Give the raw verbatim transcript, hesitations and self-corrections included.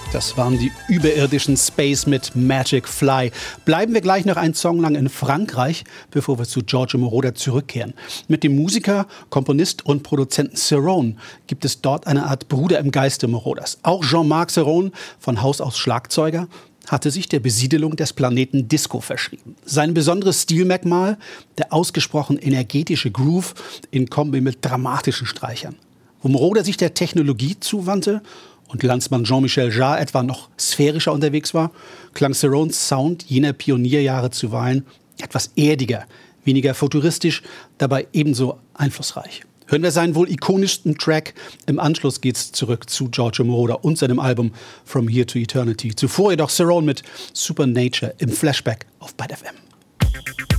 Das waren die überirdischen Space mit Magic Fly. Bleiben wir gleich noch einen Song lang in Frankreich, bevor wir zu Giorgio Moroder zurückkehren. Mit dem Musiker, Komponist und Produzenten Cerrone gibt es dort eine Art Bruder im Geiste Moroders. Auch Jean-Marc Cerrone, von Haus aus Schlagzeuger, hatte sich der Besiedelung des Planeten Disco verschrieben. Sein besonderes Stilmerkmal, der ausgesprochen energetische Groove in Kombi mit dramatischen Streichern. Wo Moroder sich der Technologie zuwandte und Landsmann Jean-Michel Jarre etwa noch sphärischer unterwegs war, klang Cerrones Sound jener Pionierjahre zuweilen etwas erdiger, weniger futuristisch, dabei ebenso einflussreich. Hören wir seinen wohl ikonischsten Track. Im Anschluss geht's zurück zu Giorgio Moroder und seinem Album From Here to Eternity. Zuvor jedoch Cerrone mit Supernature im Flashback auf Byte F M.